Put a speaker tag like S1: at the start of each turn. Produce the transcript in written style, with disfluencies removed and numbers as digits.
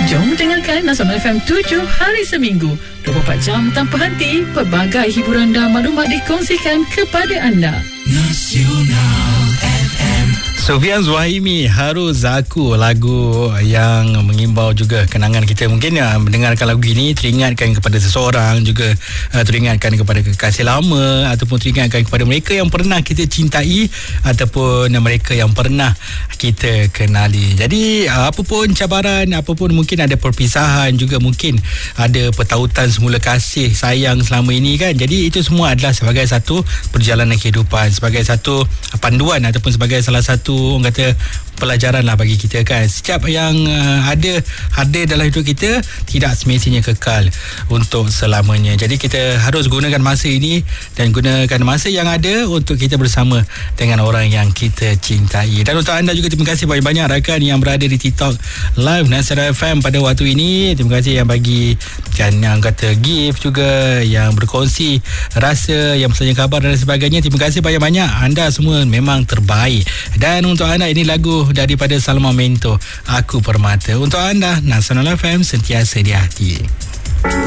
S1: Jom dengarkan Nasional FM 7 hari seminggu 24 jam tanpa henti. Pelbagai hiburan dan maklumat dikongsikan kepada anda. Nasional FM.
S2: Sofian Zuhaimi, Harus Aku, lagu yang mengimbau juga kenangan kita. Mungkin mendengarkan lagu ini teringatkan kepada seseorang, juga teringatkan kepada kekasih lama, ataupun teringatkan kepada mereka yang pernah kita cintai ataupun mereka yang pernah kita kenali. Jadi apapun cabaran, apapun mungkin ada perpisahan, juga mungkin ada pertautan semula kasih sayang selama ini kan. Jadi itu semua adalah sebagai satu perjalanan kehidupan, sebagai satu panduan ataupun sebagai salah satu orang kata pelajaran lah bagi kita kan. Setiap yang ada dalam hidup kita tidak semestinya kekal untuk selamanya. Jadi kita harus gunakan masa ini dan gunakan masa yang ada untuk kita bersama dengan orang yang kita cintai. Dan untuk anda juga terima kasih banyak-banyak rakan yang berada di TikTok Live Nasional FM pada waktu ini. Terima kasih yang bagi kan, yang kata gift juga, yang berkongsi rasa, yang bertanya khabar dan sebagainya. Terima kasih banyak-banyak. Anda semua memang terbaik. Dan untuk anda ini lagu daripada Salma Mento, Aku Permata. Untuk anda, Nasional FM sentiasa di hati.